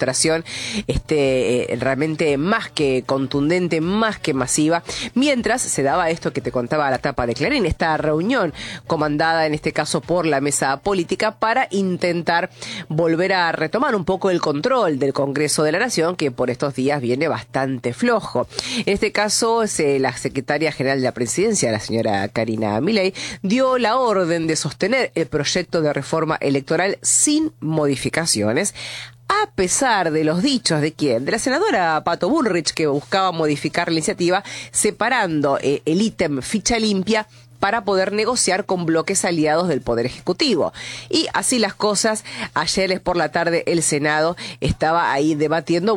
demostración realmente más que contundente, más que masiva, mientras se daba esto que te contaba a la tapa de Clarín, esta reunión comandada en este caso por la mesa política para intentar volver a retomar un poco el control del Congreso de la Nación, que por estos días viene bastante flojo. En este caso, la secretaria general de la presidencia, la señora Karina Milei, dio la orden de sostener el proyecto de reforma electoral sin modificaciones, a pesar de los dichos de quién, de la senadora Pato Bullrich, que buscaba modificar la iniciativa separando el ítem ficha limpia para poder negociar con bloques aliados del Poder Ejecutivo. Y así las cosas, ayer por la tarde el Senado estaba ahí debatiendo,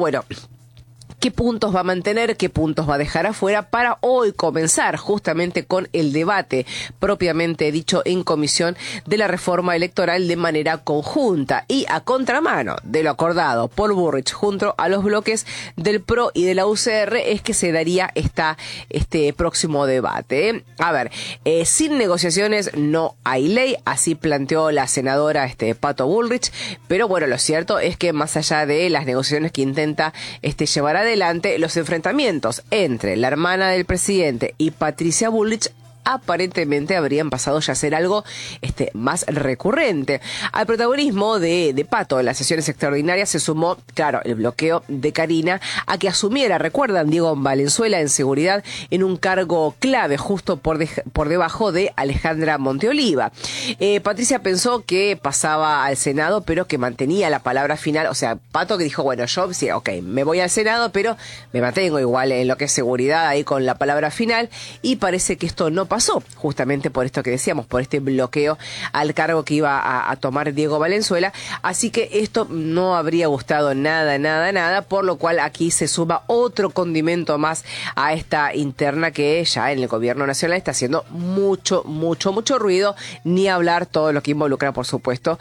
qué puntos va a mantener, qué puntos va a dejar afuera para hoy comenzar justamente con el debate propiamente dicho en comisión de la reforma electoral de manera conjunta y a contramano de lo acordado por Bullrich junto a los bloques del PRO y de la UCR es que se daría este próximo debate. A ver, sin negociaciones no hay ley, así planteó la senadora Pato Bullrich, pero lo cierto es que más allá de las negociaciones que intenta llevar adelante, los enfrentamientos entre la hermana del presidente y Patricia Bullrich aparentemente habrían pasado ya a ser algo más recurrente. Al protagonismo de Pato en las sesiones extraordinarias se sumó, claro, el bloqueo de Karina a que asumiera, recuerdan, Diego Valenzuela en seguridad en un cargo clave justo por debajo de Alejandra Monteoliva. Patricia pensó que pasaba al Senado, pero que mantenía la palabra final. O sea, Pato que dijo, yo sí, me voy al Senado, pero me mantengo igual en lo que es seguridad ahí con la palabra final, y parece que esto no pasó, justamente por esto que decíamos, por este bloqueo al cargo que iba a tomar Diego Valenzuela. Así que esto no habría gustado nada, por lo cual aquí se suma otro condimento más a esta interna que ya en el gobierno nacional está haciendo mucho ruido, ni hablar todo lo que involucra, por supuesto,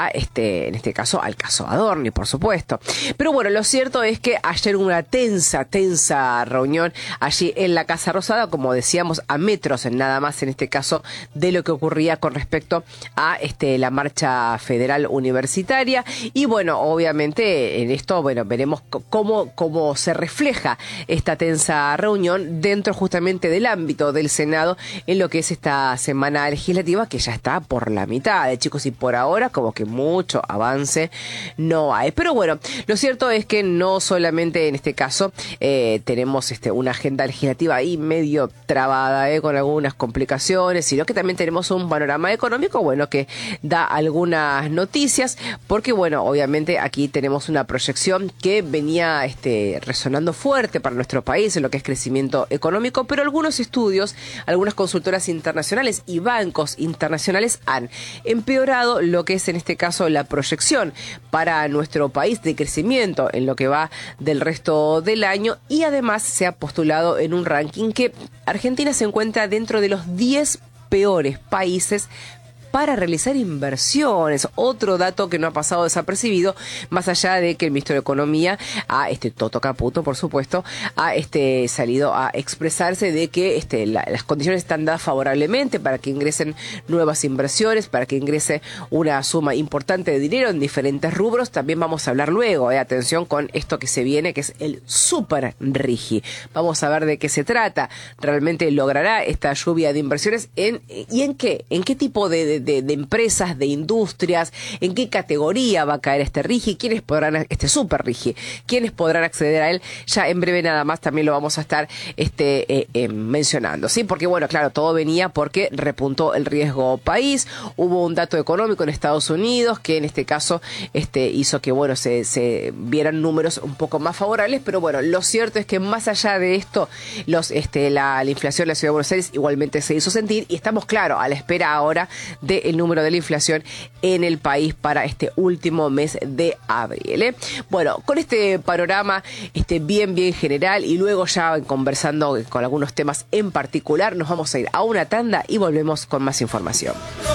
en este caso, al caso Adorni, por supuesto. Pero lo cierto es que ayer hubo una tensa reunión allí en la Casa Rosada, como decíamos, a metros nada más en este caso de lo que ocurría con respecto a la marcha federal universitaria. Y obviamente en esto veremos cómo se refleja esta tensa reunión dentro justamente del ámbito del Senado en lo que es esta semana legislativa, que ya está por la mitad, chicos, y por ahora como que mucho avance no hay. Pero lo cierto es que no solamente en este caso tenemos una agenda legislativa ahí medio trabada con algunas complicaciones, sino que también tenemos un panorama económico que da algunas noticias, porque obviamente aquí tenemos una proyección que venía resonando fuerte para nuestro país en lo que es crecimiento económico, pero algunos estudios, algunas consultoras internacionales y bancos internacionales han empeorado lo que es en este caso la proyección para nuestro país de crecimiento en lo que va del resto del año, y además se ha postulado en un ranking que Argentina se encuentra dentro de los 10 peores países para realizar inversiones. Otro dato que no ha pasado desapercibido, más allá de que el ministro de Economía, Toto Caputo, por supuesto, ha salido a expresarse de que las condiciones están dadas favorablemente para que ingresen nuevas inversiones, para que ingrese una suma importante de dinero en diferentes rubros. También vamos a hablar luego, atención con esto que se viene, que es el Super RIGI. Vamos a ver de qué se trata. ¿Realmente logrará esta lluvia de inversiones? ¿Y en qué? ¿En qué tipo de empresas, de industrias? ¿En qué categoría va a caer este RIGI? ¿Quiénes podrán, Super RIGI? ¿Quiénes podrán acceder a él? Ya en breve nada más también lo vamos a estar mencionando, ¿sí? Porque claro, todo venía porque repuntó el riesgo país. Hubo un dato económico en Estados Unidos que en este caso hizo que se vieran números un poco más favorables, pero lo cierto es que más allá de esto, la inflación en la Ciudad de Buenos Aires igualmente se hizo sentir, y estamos, claro, a la espera ahora del número de la inflación en el país para este último mes de abril. Con este panorama bien general, y luego ya conversando con algunos temas en particular, nos vamos a ir a una tanda y volvemos con más información.